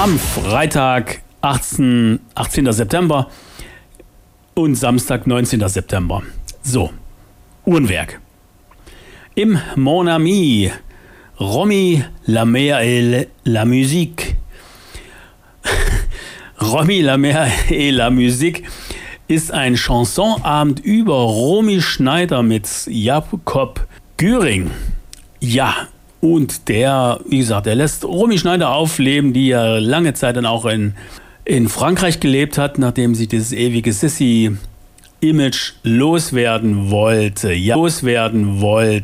am Freitag 18. September und Samstag 19. September. So, Uhrenwerk. Im Mon Ami, Romy la mer et la musique. Romy la mer et la musique ist ein Chansonabend über Romy Schneider mit Jakob Göring. Ja, und der, wie gesagt, der lässt Romy Schneider aufleben, die ja lange Zeit dann auch in Frankreich gelebt hat, nachdem sie dieses ewige Sissy-Image loswerden wollte.